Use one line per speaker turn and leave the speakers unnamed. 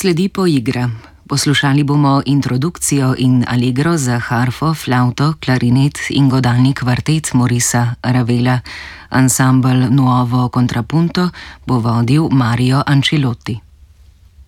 Sledi poigra. Poslušali bomo introdukcijo in allegro za harfo, flavto, klarinet in godalni kvartet Maurica Ravela. Ansambel Nuovo Contrapunto bo vodil Mario Ancelotti.